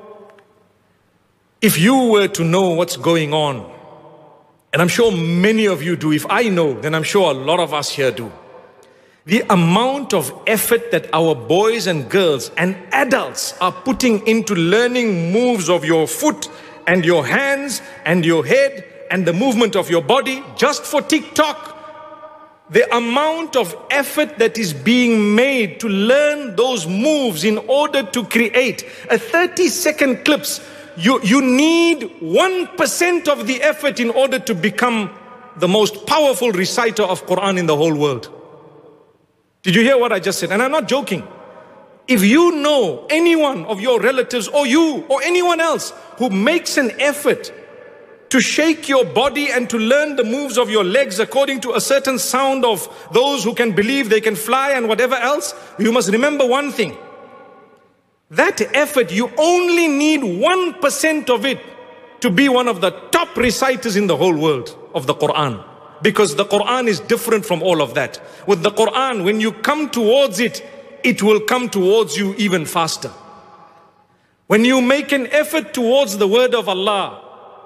S7: if you were to know what's going on, and I'm sure many of you do. If I know, then I'm sure a lot of us here do. The amount of effort that our boys and girls and adults are putting into learning moves of your foot and your hands and your head and the movement of your body just for TikTok. The amount of effort that is being made to learn those moves in order to create a thirty second clips. You, you need one percent of the effort in order to become the most powerful reciter of Quran in the whole world. Did you hear what I just said? And I'm not joking. If you know anyone of your relatives or you or anyone else who makes an effort to shake your body and to learn the moves of your legs according to a certain sound of those who can believe they can fly and whatever else, you must remember one thing. That effort, you only need one percent of it to be one of the top reciters in the whole world of the Quran. Because the Quran is different from all of that. With the Quran, when you come towards it, it will come towards you even faster. When you make an effort towards the word of Allah,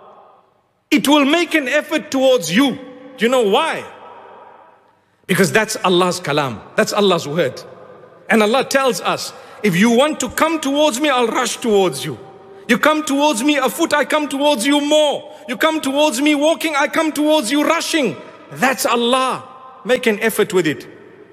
S7: it will make an effort towards you. Do you know why? Because that's Allah's kalam. That's Allah's word. And Allah tells us, if you want to come towards me, I'll rush towards you. You come towards me afoot, I come towards you more. You come towards me walking, I come towards you rushing. That's Allah. Make an effort with it.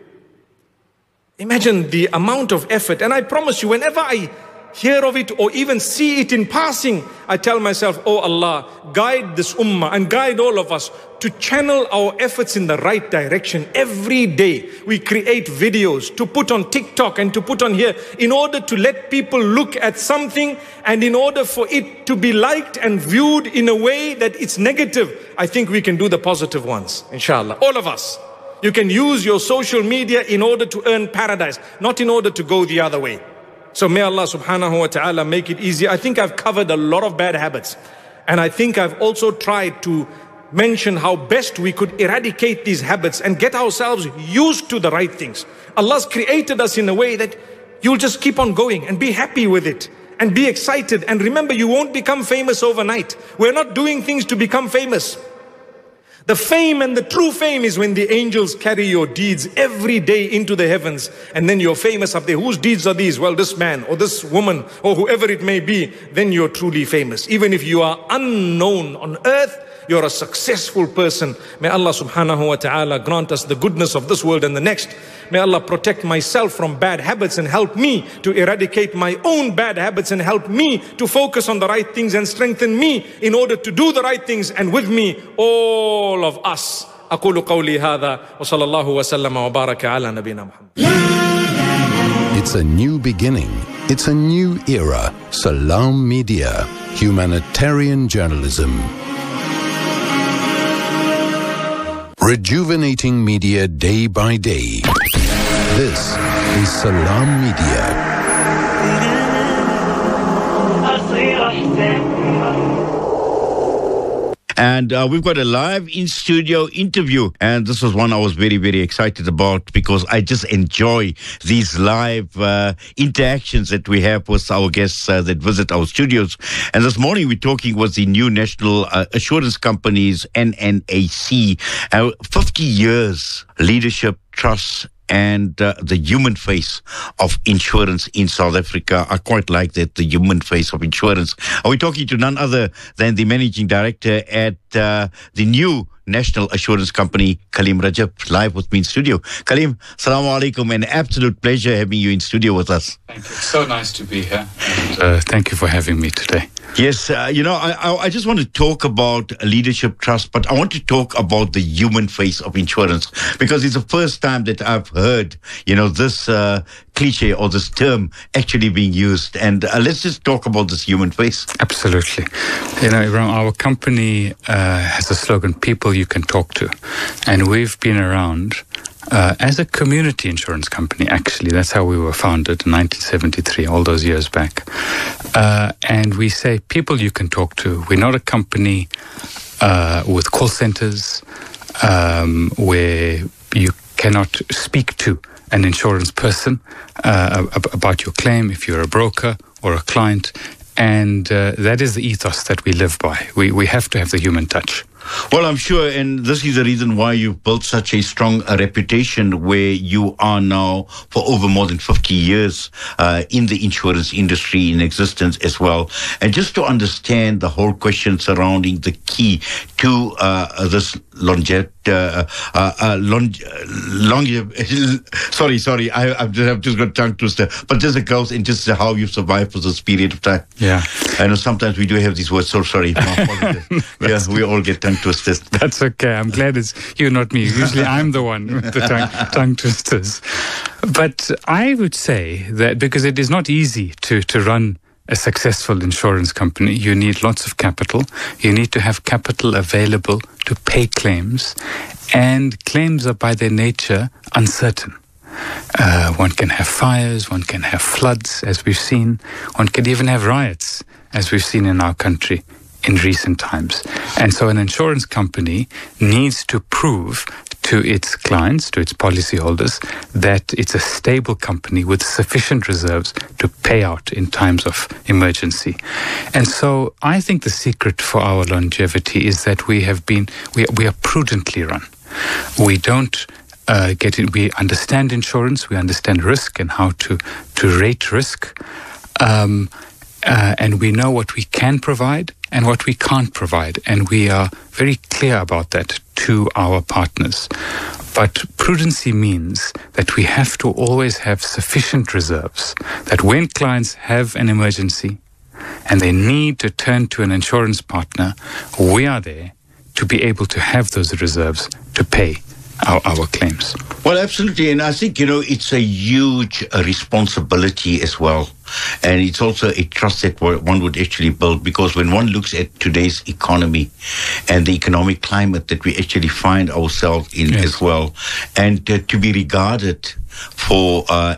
S7: Imagine the amount of effort. And I promise you, whenever I hear of it or even see it in passing, I tell myself, oh Allah, guide this ummah and guide all of us to channel our efforts in the right direction. Every day we create videos to put on TikTok and to put on here in order to let people look at something, and in order for it to be liked and viewed in a way that it's negative. I think we can do the positive ones, inshallah. All of us. You can use your social media in order to earn paradise, not in order to go the other way. So may Allah subhanahu wa ta'ala make it easy. I think I've covered a lot of bad habits. And I think I've also tried to mention how best we could eradicate these habits and get ourselves used to the right things. Allah's created us in a way that you'll just keep on going and be happy with it and be excited. And remember, you won't become famous overnight. We're not doing things to become famous. The fame and the true fame is when the angels carry your deeds every day into the heavens, and then you're famous up there. Whose deeds are these? Well, this man or this woman or whoever it may be. Then you're truly famous. Even if you are unknown on earth, you're a successful person. May Allah subhanahu wa ta'ala grant us the goodness of this world and the next. May Allah protect myself from bad habits and help me to eradicate my own bad habits and help me to focus on the right things and strengthen me in order to do the right things, and with me, all of us. أقول قولي هذا وصلى الله وسلم وبارك على نبينا محمد.
S6: It's a new beginning. It's a new era. Salam Media. Humanitarian journalism. Rejuvenating media day by day. This is Salam Media.
S8: And uh, we've got a live in-studio interview. And this was one I was very, very excited about, because I just enjoy these live uh, interactions that we have with our guests uh, that visit our studios. And this morning we're talking with the new National uh, Assurance Company's N N A C. Uh, fifty years leadership, trust, and uh, the human face of insurance in South Africa. I quite like that, the human face of insurance. Are we talking to none other than the managing director at uh, the new National Assurance Company, Kaleem Rajab, live with me in studio. Kaleem, assalamu alaikum, an absolute pleasure having you in studio with us.
S9: Thank you. So nice to be here. And, uh, thank you for having me today.
S8: Yes, uh, you know, I, I I just want to talk about leadership trust, but I want to talk about the human face of insurance, because it's the first time that I've heard, you know, this uh, cliche or this term actually being used. And uh, let's just talk about this human face.
S9: Absolutely. You know, Ibrahim, our company uh, has a slogan, people you can talk to. And we've been around Uh, as a community insurance company, actually. That's how we were founded in nineteen seventy-three, all those years back. Uh, and we say people you can talk to. We're not a company uh, with call centers um, where you cannot speak to an insurance person uh, about your claim if you're a broker or a client. And uh, that is the ethos that we live by. We, we have to have the human touch.
S8: Well, I'm sure, and this is the reason why you've built such a strong uh, reputation where you are now for over more than fifty years uh, in the insurance industry in existence as well. And just to understand the whole question surrounding the key to uh, this longevity, uh, uh, uh, long, long, sorry, sorry, I, I've just, I've just got tongue twister, but just it goes into just how you've survived for this period of time.
S9: Yeah.
S8: I know sometimes we do have these words, so sorry. Yeah, we all get tongue twisters.
S9: That's okay. I'm glad it's you, not me. Usually I'm the one with the tongue, tongue twisters. But I would say that because it is not easy to, to run a successful insurance company, you need lots of capital. You need to have capital available to pay claims. And claims are by their nature uncertain. Uh, one can have fires, one can have floods, as we've seen. One can even have riots, as we've seen in our country. in recent times. And so an insurance company needs to prove to its clients, to its policyholders, that it's a stable company with sufficient reserves to pay out in times of emergency. And so I think the secret for our longevity is that we have been, we, we are prudently run. We don't uh, get it, we understand insurance, we understand risk and how to, to rate risk. Um, uh, and we know what we can provide and what we can't provide. And we are very clear about that to our partners. But prudency means that we have to always have sufficient reserves, that when clients have an emergency and they need to turn to an insurance partner, we are there to be able to have those reserves to pay our, our claims.
S8: Well, absolutely. And I think, you know, it's a huge uh, responsibility as well. And it's also a trust that one would actually build, because when one looks at today's economy and the economic climate that we actually find ourselves in yes. as well, and uh, to be regarded for uh,